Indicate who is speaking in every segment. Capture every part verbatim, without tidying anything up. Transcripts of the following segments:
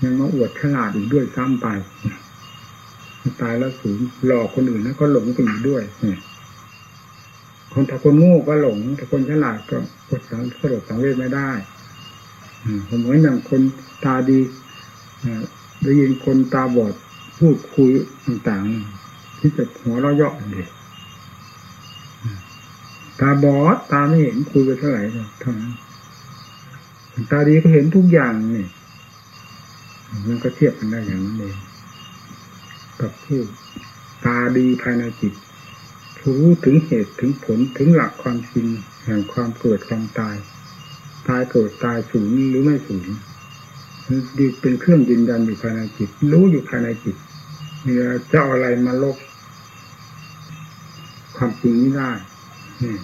Speaker 1: ยังมาอวดฉลาดอีกด้วยซ้ำไปตายแล้วสูญหลอกคนอื่นแล้วก็หลงไปอีกด้วยคนถ้าคนโง่ก็หลงถ้าคนฉลาดก็กดสังสลดสังเวชไม่ได้ผมเหมือนอย่างคนตาดีได้ยินคนตาบอดพูดคุยต่างๆที่จะหัวเราะเยาะเลยตาบอดตาไม่เห็นคุยไปเท่าไหร่ทั้งนั้นตาดีก็เห็นทุกอย่างนี่มันก็เทียบกันได้อย่างนั้นเองกับผู้ตาดีภายในจิตรู้ถึงเหตุถึงผลถึงหลักความจริงแห่งความเกิดความตายตายเกิดตายสูญหรือไม่สูญดีเป็นเครื่องยืนยันอยู่ภายในจิตรู้อยู่ภายในจิตเนี่ยจะเอาอะไรมาลบความจริงนี้ได้เนี่ย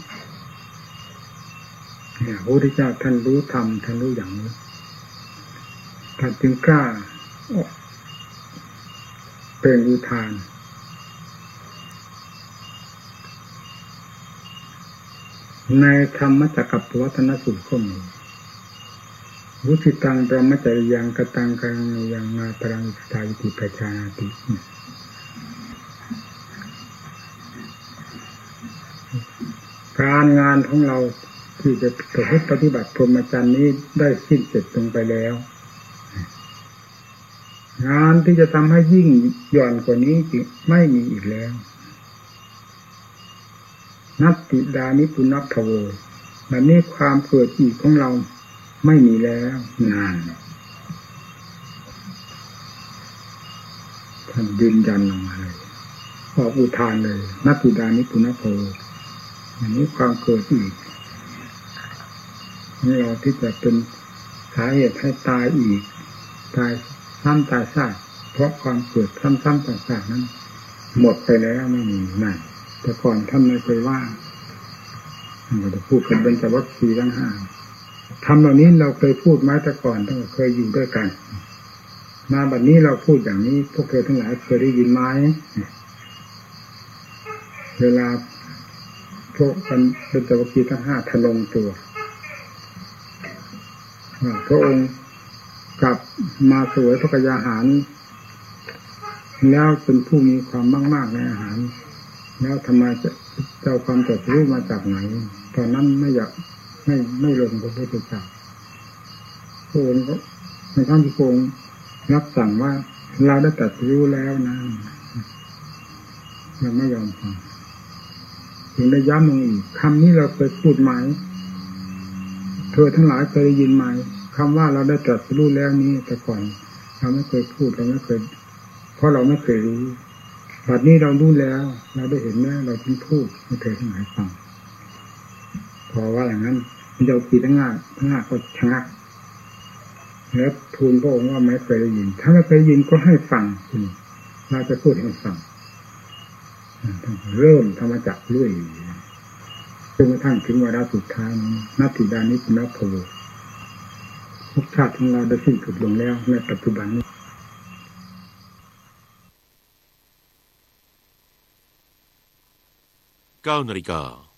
Speaker 1: เนี่ยพระพุทธเจ้าท่านรู้ธรรมท่านรู้อย่างนี้ท่านจึงกล้าเป็นอุทานในธรรมจักรปวัตนสูตรก็มีวุฒิตังปรมัจจริยังกตังกังยังมาปรังสตาอิติปชานาติการงานของเราที่จะประพฤติปฏิบัติพรหมจรรย์นี้ได้สิ้นเสร็จลงไปแล้วงานที่จะทำให้ยิ่งหย่อนกว่านี้จึงไม่มีอีกแล้วนัตติดานิปุณพโวแบบนี้ความเกิดอีกของเราไม่มีแล้วนานท่านยืนยันลงมาเลยออกอุทานเลยนัตติดานิปุณพโวอันนี้ความเกิดอีกนี่เราที่จะเป็นสาเหตุให้ตายอีกตายซ้ำตายซากเพราะความเกิดซ้ำๆซากๆนั้นหมดไปแล้วไม่มีนั่นแต่ก่อนท่านไม่เคยว่าเราจะพูดกันเป็นแต่วัคซีนทั้งห้าทำเหล่านี้เราเคยพูดมาแต่ก่อนตั้งแต่เคยอยู่ด้วยกันมาบัดนี้เราพูดอย่างนี้พวกเธอทั้งหลายเคยได้ยินไหมเวลาพวกกันเป็นแต่วัคซีนทั้งห้าทะลงตัวพระองค์กลับมาสวยพระกยาหารแล้วเป็นผู้มีความมากๆในอาหารแล้วทำไมจะเจ้าความตรัสรู้มาจากไหนตอนนั้นไม่อยากไม่ไม่ลงพระพุทธเจ้าพระองค์ก็ในท่านที่พระองค์รับสั่งว่าเราได้ตรัสรู้แล้วนะยังไม่ยอมฟังถึงได้ย้ำลงอีกคำนี้เราเคยพูดไหมเธอทั้งหลายเคยได้ยินไหมคำว่าเราได้ตรัสรู้แล้วนี้แต่ก่อนเราไม่เคยพูดเราไม่เคยเพราะเราไม่เคยรู้บัดนี้เรารู้แล้วเราได้เห็นแล้วเราจึงพูดให้เธอทั้งหลายฟังพอว่าอย่างนั้นมันจะปีทั้งห้าทั้งห้าก็ชะงักแล้วทูลพระองค์ว่าไม่เคยได้ยินถ้าไม่เคยได้ยินก็ให้ฟังเราจะพูดให้ฟังเริ่มธรรมจักรเรื่อยจนกระทั่งถึงวาระสุดท้ายนัตติดานิปุณพโวภพชาติของเราได้สิ้นสุดลงแล้วในปัจจุบันนี้
Speaker 2: เก้านาฬิกา